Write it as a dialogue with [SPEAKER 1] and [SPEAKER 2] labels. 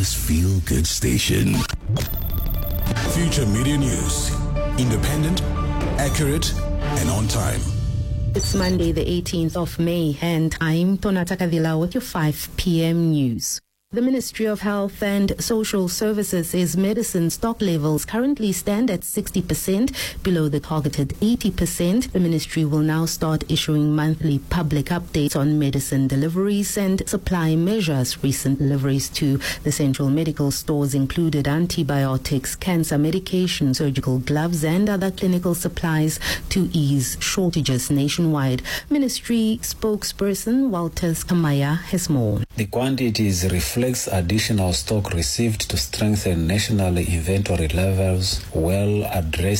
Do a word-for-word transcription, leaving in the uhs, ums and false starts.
[SPEAKER 1] Africa's feel-good station. Future Media News. Independent, accurate, and on time.
[SPEAKER 2] It's Monday, the eighteenth of May, and I'm Tonata Kadila with your five p.m. news. The Ministry of Health and Social Services says medicine stock levels currently stand at sixty percent, below the targeted eighty percent. The ministry will now start issuing monthly public updates on medicine deliveries and supply measures. Recent deliveries to the central medical stores included antibiotics, cancer medication, surgical gloves, and other clinical supplies to ease shortages nationwide. Ministry spokesperson Walter Kamaya has more.
[SPEAKER 3] The quantities reflects additional stock received to strengthen national inventory levels, well addressed